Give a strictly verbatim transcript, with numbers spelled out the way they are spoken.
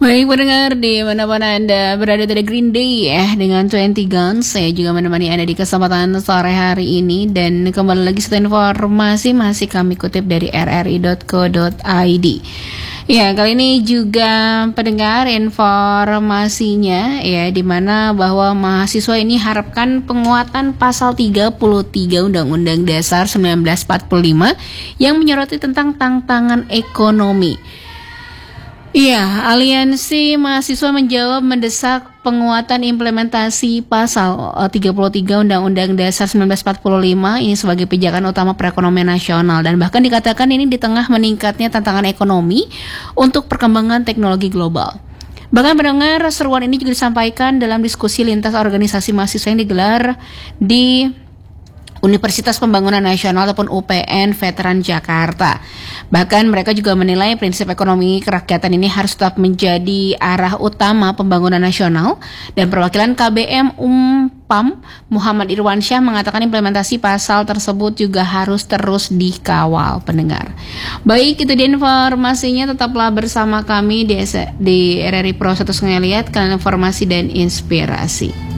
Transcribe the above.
Baik pendengar di mana-mana Anda berada dari Green Day ya dengan twenty Guns. Saya juga menemani Anda di kesempatan sore hari ini. Dan kembali lagi satu informasi masih kami kutip dari r r i dot co dot i d. Ya, kali ini juga pendengar informasinya ya, di mana bahwa mahasiswa ini harapkan penguatan pasal tiga puluh tiga Undang-Undang Dasar seribu sembilan ratus empat puluh lima yang menyoroti tentang tantangan ekonomi. Iya, Aliansi Mahasiswa menjawab mendesak penguatan implementasi pasal tiga puluh tiga Undang-Undang Dasar seribu sembilan ratus empat puluh lima ini sebagai pijakan utama perekonomian nasional, dan bahkan dikatakan ini di tengah meningkatnya tantangan ekonomi untuk perkembangan teknologi global. Bahkan pendengar, seruan ini juga disampaikan dalam diskusi lintas organisasi mahasiswa yang digelar di Universitas Pembangunan Nasional ataupun U P N Veteran Jakarta. Bahkan mereka juga menilai prinsip ekonomi kerakyatan ini harus tetap menjadi arah utama pembangunan nasional, dan perwakilan K B M Umpam Muhammad Irwansyah mengatakan implementasi pasal tersebut juga harus terus dikawal pendengar. Baik, itu dia informasinya, tetaplah bersama kami di, di R R I Pro satu Sungai Liat, kalian informasi dan inspirasi.